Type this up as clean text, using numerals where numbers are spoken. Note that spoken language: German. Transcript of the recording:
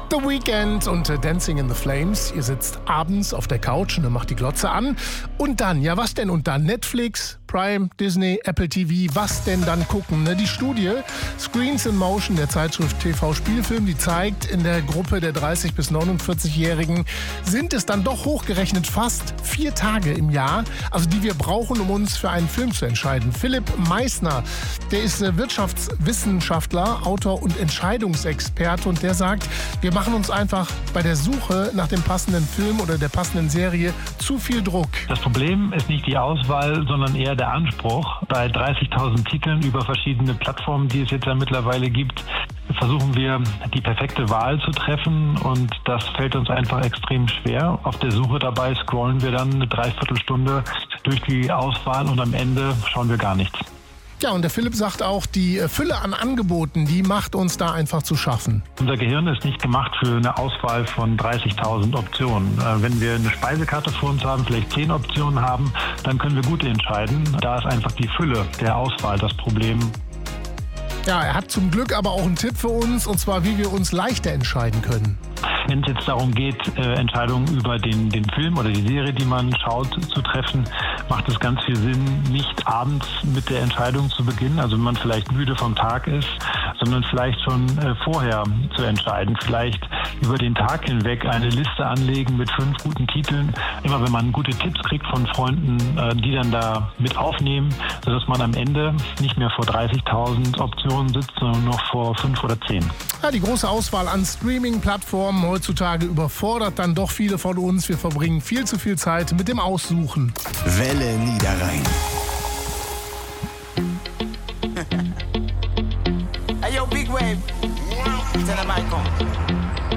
The Weeknd und Dancing in the Flames. Ihr sitzt abends auf der Couch und macht die Glotze an. Und dann, ja was denn? Und dann Netflix, Prime, Disney, Apple TV. Was denn dann gucken? Die Studie Screens in Motion der Zeitschrift TV Spielfilm, die zeigt, in der Gruppe der 30- bis 49-Jährigen sind es dann doch hochgerechnet fast 4 Tage im Jahr, also die wir brauchen, um uns für einen Film zu entscheiden. Philipp Meissner, der ist Wirtschaftswissenschaftler, Autor und Entscheidungsexperte und der sagt, wir machen uns einfach bei der Suche nach dem passenden Film oder der passenden Serie zu viel Druck. Das Problem ist nicht die Auswahl, sondern eher der Anspruch. Bei 30.000 Titeln über verschiedene Plattformen, die es jetzt ja mittlerweile gibt, versuchen wir, die perfekte Wahl zu treffen und das fällt uns einfach extrem schwer. Auf der Suche dabei scrollen wir dann eine Dreiviertelstunde durch die Auswahl und am Ende schauen wir gar nichts. Ja, und der Philipp sagt auch, die Fülle an Angeboten, die macht uns da einfach zu schaffen. Unser Gehirn ist nicht gemacht für eine Auswahl von 30.000 Optionen. Wenn wir eine Speisekarte vor uns haben, vielleicht 10 Optionen haben, dann können wir gut entscheiden. Da ist einfach die Fülle der Auswahl das Problem. Ja, er hat zum Glück aber auch einen Tipp für uns, und zwar, wie wir uns leichter entscheiden können. Wenn es jetzt darum geht, Entscheidungen über den Film oder die Serie, die man schaut, zu treffen, macht es ganz viel Sinn, nicht abends mit der Entscheidung zu beginnen, also wenn man vielleicht müde vom Tag ist, sondern vielleicht schon vorher zu entscheiden. Vielleicht über den Tag hinweg eine Liste anlegen mit 5 guten Titeln. Immer wenn man gute Tipps kriegt von Freunden, die dann da mit aufnehmen, sodass man am Ende nicht mehr vor 30.000 Optionen sitzt, sondern noch vor 5 oder 10. Ja, die große Auswahl an Streaming-Plattformen heutzutage überfordert dann doch viele von uns. Wir verbringen viel zu viel Zeit mit dem Aussuchen. Welle Niederrhein. Hey yo, Big Wave. Tell them I come.